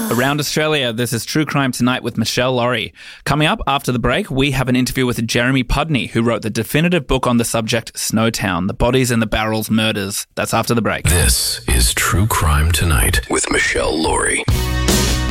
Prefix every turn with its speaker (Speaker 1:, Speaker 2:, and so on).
Speaker 1: Around Australia, this is True Crime Tonight with Michelle Laurie. Coming up after the break, we have an interview with Jeremy Pudney, who wrote the definitive book on the subject, Snowtown, The Bodies in the Barrels Murders. That's after the break.
Speaker 2: This is True Crime Tonight with Michelle Laurie.